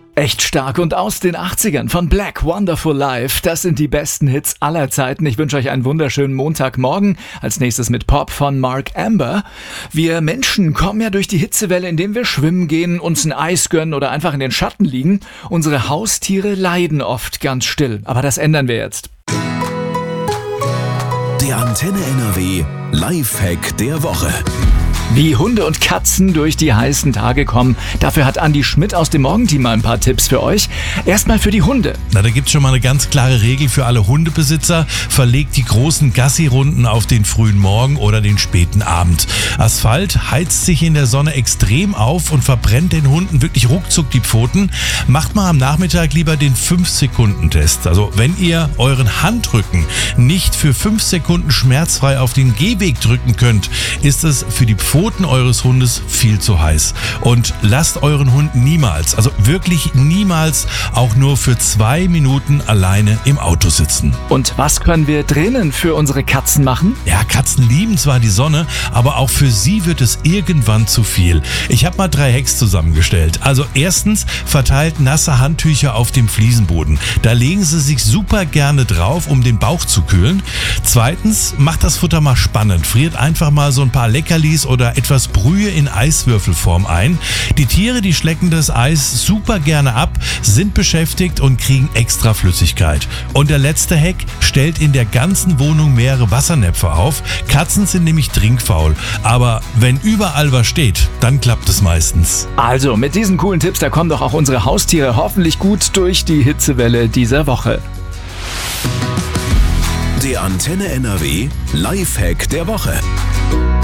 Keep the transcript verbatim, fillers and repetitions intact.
Echt stark und aus den achtzigern von Black, Wonderful Life. Das sind die besten Hits aller Zeiten. Ich wünsche euch einen wunderschönen Montagmorgen. Als nächstes mit Pop von Mark Amber. Wir Menschen kommen ja durch die Hitzewelle, indem wir schwimmen gehen, uns ein Eis gönnen oder einfach in den Schatten liegen. Unsere Haustiere leiden oft ganz still. Aber das ändern wir jetzt. Der Antenne N R W Lifehack der Woche. Wie Hunde und Katzen durch die heißen Tage kommen, dafür hat Andi Schmidt aus dem Morgenteam mal ein paar Tipps für euch. Erstmal für die Hunde. Na, da gibt's schon mal eine ganz klare Regel für alle Hundebesitzer. Verlegt die großen Gassi-Runden auf den frühen Morgen oder den späten Abend. Asphalt heizt sich in der Sonne extrem auf und verbrennt den Hunden wirklich ruckzuck die Pfoten. Macht mal am Nachmittag lieber den fünf Sekunden Test. Also wenn ihr euren Handrücken nicht für fünf Sekunden schmerzfrei auf den Gehweg drücken könnt, ist es für die Pfoten eures Hundes viel zu heiß. Und lasst euren Hund niemals, also wirklich niemals, auch nur für zwei Minuten alleine im Auto sitzen. Und was können wir drinnen für unsere Katzen machen? Ja, Katzen lieben zwar die Sonne, aber auch für sie wird es irgendwann zu viel. Ich habe mal drei Hacks zusammengestellt. Also erstens, verteilt nasse Handtücher auf dem Fliesenboden. Da legen sie sich super gerne drauf, um den Bauch zu kühlen. Zweitens, macht das Futter mal spannend. Friert einfach mal so ein paar Leckerlis oder etwas Brühe in Eiswürfelform ein. Die Tiere, die schlecken das Eis super gerne ab, sind beschäftigt und kriegen extra Flüssigkeit. Und der letzte Hack, stellt in der ganzen Wohnung mehrere Wassernäpfe auf. Katzen sind nämlich trinkfaul. Aber wenn überall was steht, dann klappt es meistens. Also, mit diesen coolen Tipps, da kommen doch auch unsere Haustiere hoffentlich gut durch die Hitzewelle dieser Woche. Der Antenne N R W Lifehack der Woche.